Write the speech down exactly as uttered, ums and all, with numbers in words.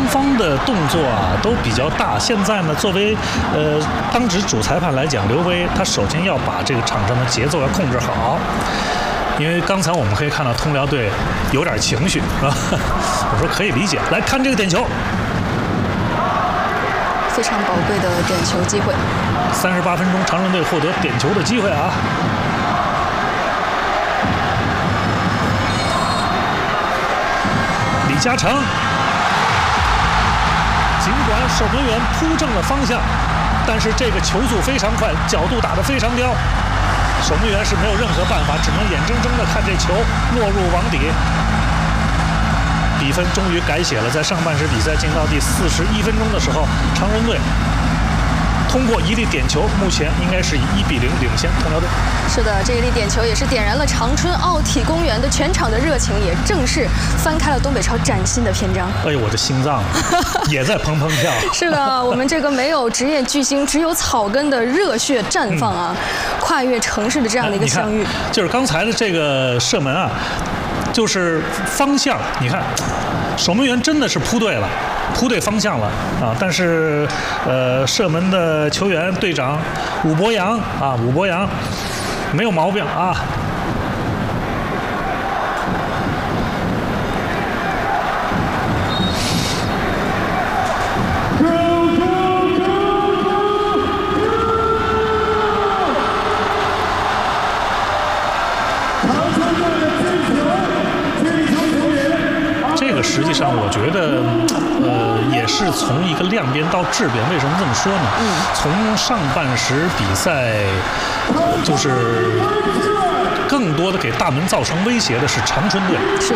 方的动作啊都比较大。现在呢，作为呃当值主裁判来讲，刘威他首先要把这个场上的节奏要控制好。因为刚才我们可以看到通辽队有点情绪，是吧？我说可以理解。来看这个点球， 非常宝贵的点球机会。 三十八分钟，长春队获得点球的机会啊！李嘉诚，尽管守门员扑正了方向，但是这个球速非常快，角度打得非常刁。守门员是没有任何办法，只能眼睁睁地看这球落入网底。比分终于改写了，在上半时比赛进到第四十一分钟的时候，长春队通过一粒点球，目前应该是以一比零领先通辽队。 是的，这一粒点球也是点燃了长春奥体公园的全场的热情，也正式翻开了东北超崭新的篇章。 哎呦，我的心脏也在砰砰跳。 是的，我们这个没有职业巨星，只有草根的热血绽放啊！嗯、跨越城市的这样的一个相遇， 就是刚才的这个射门啊，就是方向，你看，守门员真的是扑对了。扑对方向了啊！但是，呃，射门的球员队长武博洋啊，武博洋没有毛病啊。这个实际上，我觉得，呃，也是从一个量变到质变。为什么这么说呢？嗯，从上半时比赛，就是更多的给大门造成威胁的是长春队。 是。